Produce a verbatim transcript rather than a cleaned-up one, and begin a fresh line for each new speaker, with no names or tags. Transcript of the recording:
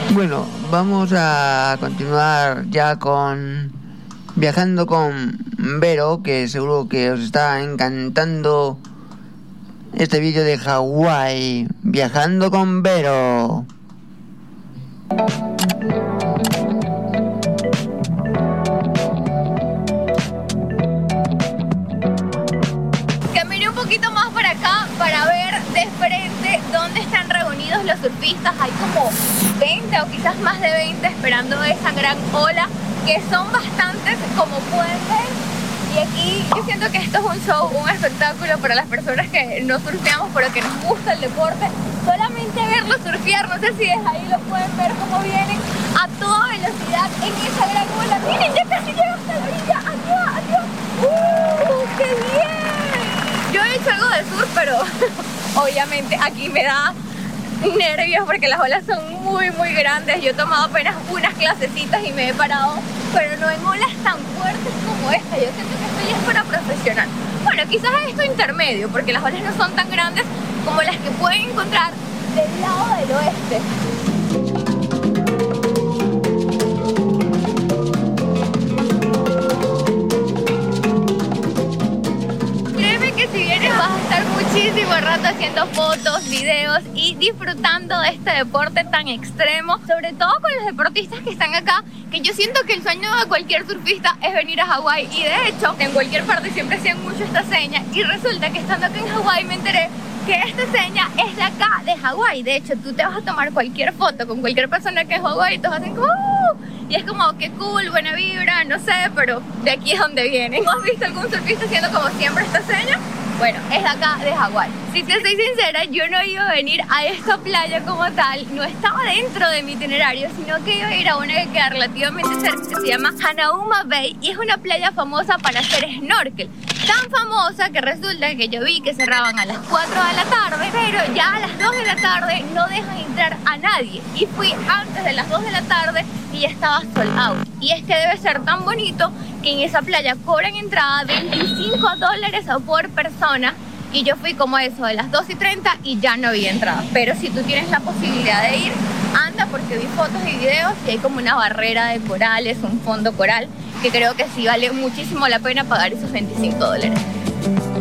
Bueno, vamos a continuar ya con Viajando con Vero, que seguro que os está encantando este vídeo de Hawái. Viajando con Vero.
Caminé un poquito más por acá para ver de frente dónde están reunidos los surfistas. Hay como veinte o quizás más de veinte esperando esa gran ola, que son bastantes, como pueden ver. Y aquí yo siento que esto es un show, un espectáculo para las personas que no surfeamos pero que nos gusta el deporte. Solamente verlos surfear, no sé si desde ahí lo pueden ver cómo vienen a toda velocidad en esa gran ola. Miren, ya casi llegan hasta la orilla. Adiós, adiós. ¡Uh! ¡Qué bien! Yo he hecho algo de surf, pero obviamente aquí me da nervios porque las olas son muy muy grandes. Yo he tomado apenas unas clasecitas y me he parado, pero no en olas tan fuertes como esta. Yo siento que esto ya es para profesional. Bueno, quizás esto intermedio, porque las olas no son tan grandes como las que pueden encontrar del lado del oeste. Si vienes vas a estar muchísimo rato haciendo fotos, videos y disfrutando de este deporte tan extremo, sobre todo con los deportistas que están acá, que yo siento que el sueño de cualquier surfista es venir a Hawái. Y de hecho, en cualquier parte siempre hacían mucho esta seña, y resulta que estando acá en Hawái me enteré que esta seña es de acá, de Hawái. De hecho, tú te vas a tomar cualquier foto con cualquier persona que es Hawái y todos hacen como ¡uh! Y es como que cool, buena vibra, no sé, pero de aquí es donde vienen. ¿Has visto algún surfista haciendo como siempre esta seña? Bueno, es de acá, de Hawái. Si te soy sincera, yo no iba a venir a esta playa como tal, no estaba dentro de mi itinerario, sino que iba a ir a una que queda relativamente cerca, que se llama Hanauma Bay, y es una playa famosa para hacer snorkel. Tan famosa que resulta que yo vi que cerraban a las cuatro de la tarde, pero ya a las dos de la tarde no dejan entrar a nadie. Y fui antes de las dos de la tarde y ya estaba sold out. Y es que debe ser tan bonito que en esa playa cobran entrada veinticinco dólares por persona. Y yo fui como eso de las dos y treinta y ya no había entrada. Pero si tú tienes la posibilidad de ir, anda, porque vi fotos y videos y hay como una barrera de corales, un fondo coral, que creo que sí vale muchísimo la pena pagar esos veinticinco dólares.